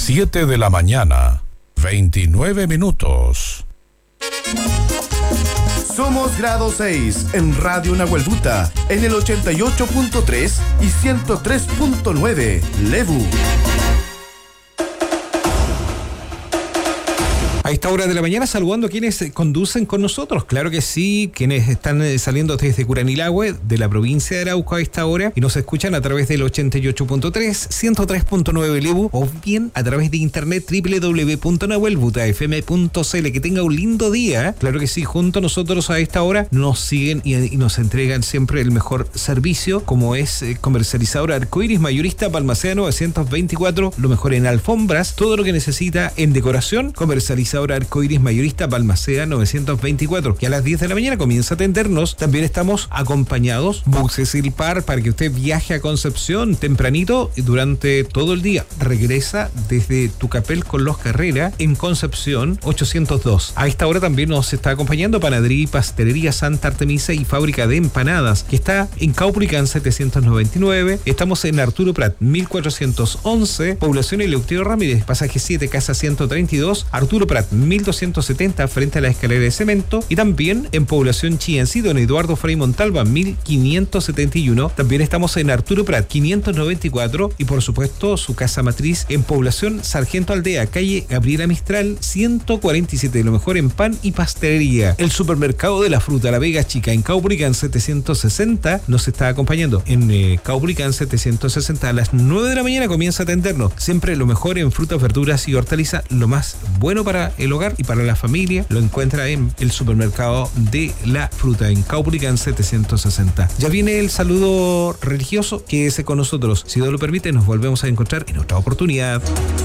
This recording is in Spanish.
7 de la mañana, 29 minutos. Somos grado 6 en Radio Nahuelbuta, en el 88.3 y 103.9 Lebu. A esta hora de la mañana saludando a quienes conducen con nosotros, claro que sí, quienes están saliendo desde Curanilahue, de la provincia de Arauco a esta hora, y nos escuchan a través del 88.3, 103.9 Lebu, o bien a través de internet www.nahuelbutafm.cl. Que tenga un lindo día, claro que sí, junto a nosotros a esta hora nos siguen y nos entregan siempre el mejor servicio, como es Comercializadora Arcoiris, mayorista Balmaceda 924, lo mejor en alfombras, todo lo que necesita en decoración. Comercializadora Arcoiris, mayorista Balmaceda 924, que a las 10 de la mañana comienza a atendernos. También estamos acompañados Buses Ilpar para que usted viaje a Concepción tempranito y durante todo el día. Regresa desde Tucapel con Los Carrera en Concepción 802. A esta hora también nos está acompañando Panadería y Pastelería Santa Artemisa y Fábrica de Empanadas, que está en Caupolicán 799. Estamos en Arturo Prat 1411, población Eleuterio Ramírez, pasaje 7, casa 132, Arturo Prat 1270, frente a la escalera de cemento. Y también en población Chiencí, don Eduardo Frei Montalva 1571. También estamos en Arturo Prat 594 y por supuesto su casa matriz en población Sargento Aldea, calle Gabriela Mistral 147, lo mejor en pan y pastelería. El supermercado de la fruta La Vega Chica en Caupolicán 760 nos está acompañando. En Caupolicán 760 a las 9 de la mañana comienza a atendernos. Siempre lo mejor en frutas, verduras y hortalizas, lo más bueno para el hogar y para la familia, lo encuentra en el supermercado de la fruta en Caupolicán 760. Ya viene el saludo religioso, quédese con nosotros. Si Dios lo permite, nos volvemos a encontrar en otra oportunidad.